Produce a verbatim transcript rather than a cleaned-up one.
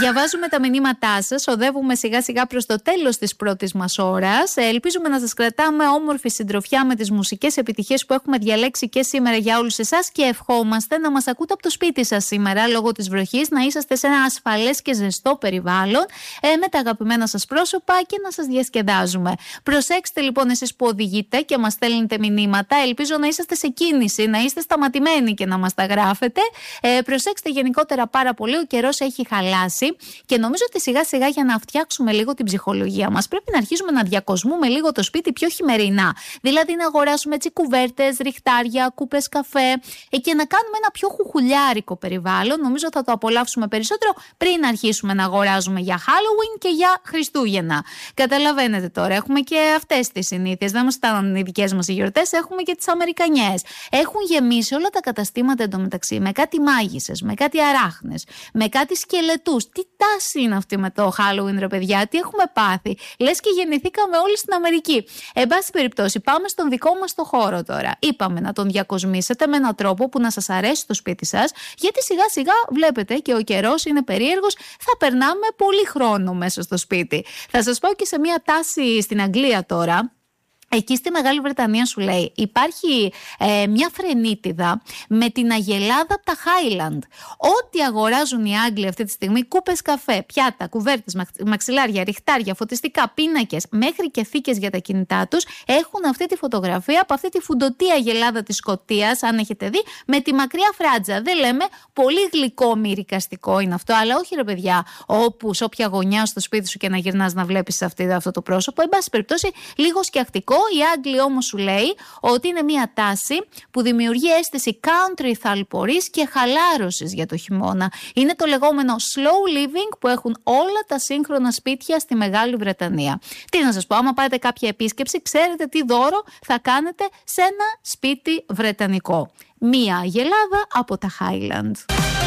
Διαβάζουμε τα μηνύματά σας, οδεύουμε σιγά σιγά προς το τέλος της πρώτης μας ώρας. Ελπίζουμε να σας κρατάμε όμορφη συντροφιά με τις μουσικές επιτυχίες που έχουμε διαλέξει και σήμερα για όλους εσάς και ευχόμαστε να μας ακούτε από το σπίτι σας σήμερα λόγω της βροχής, να είσαστε σε ένα ασφαλές και ζεστό περιβάλλον ε, με τα αγαπημένα σας πρόσωπα και να σας διασκεδάζουμε. Προσέξτε λοιπόν εσείς που οδηγείτε και μας στέλνετε μηνύματα, ελπίζω να είσαστε σε κίνηση, να είστε σταματημένοι και να μας τα γράφετε. Ε, προσέξτε γενικότερα πάρα πολύ, ο καιρός έχει χαλάσει και νομίζω ότι σιγά σιγά για να φτιάξουμε λίγο την ψυχολογία μας πρέπει να αρχίσουμε να διακοσμούμε λίγο το σπίτι πιο χειμερινά. Δηλαδή να αγοράσουμε έτσι κουβέρτες, ριχτάρια, κούπες καφέ ε, και να κάνουμε ένα πιο χουχουλιάρικο περιβάλλον. Νομίζω θα το απολαύσουμε περισσότερο πριν αρχίσουμε να αγοράζουμε για Halloween και για Χριστούγεννα. Καταλαβαίνετε τώρα, έχουμε και αυτές τις συνήθειες. Δεν μας φτάνουν οι δικές μας οι γιορτές, έχουμε και τις Αμερικανιές. Έχουν γεμίσει όλα τα καταστήματα εντωμεταξύ με κάτι μάγισσες, με κάτι αράχνες, με κάτι σκελετούς. Τι τάση είναι αυτή με το Halloween, ρε παιδιά, τι έχουμε πάθει. Λες και γεννηθήκαμε όλοι στην Αμερική. Εν πάση περιπτώσει, πάμε στον δικό μας το χώρο τώρα. Είπαμε να τον διακοσμήσετε με έναν τρόπο που να σας αρέσει το σπίτι σας, γιατί σιγά σιγά βλέπετε και ο καιρός είναι περίεργος, θα περνάμε πολύ χρόνο μέσα στο σπίτι. Θα σας πάω και σε μια τάση στην Αγγλία τώρα. Εκεί στη Μεγάλη Βρετανία σου λέει υπάρχει ε, μια φρενίτιδα με την αγελάδα από τα Highland. Ό,τι αγοράζουν οι Άγγλοι αυτή τη στιγμή, κούπες καφέ, πιάτα, κουβέρτες, μαξιλάρια, ριχτάρια, φωτιστικά, πίνακες, μέχρι και θήκες για τα κινητά τους, έχουν αυτή τη φωτογραφία από αυτή τη φουντωτή αγελάδα της Σκωτίας, αν έχετε δει, με τη μακριά φράτζα. Δεν λέμε πολύ γλυκό μυρικαστικό είναι αυτό, αλλά όχι ρε παιδιά, όπου σε όποια γωνιά στο σπίτι σου και να γυρνάς να βλέπεις αυτό το πρόσωπο. Εν πάση περιπτώσει, λίγο σκιαχτικό. Οι Άγγλοι όμως σου λέει ότι είναι μια τάση που δημιουργεί αίσθηση country θαλπορής και χαλάρωσης για το χειμώνα. Είναι το λεγόμενο slow living που έχουν όλα τα σύγχρονα σπίτια στη Μεγάλη Βρετανία. Τι να σας πω, άμα πάτε κάποια επίσκεψη, ξέρετε τι δώρο θα κάνετε σε ένα σπίτι βρετανικό. Μία αγελάδα από τα Highland.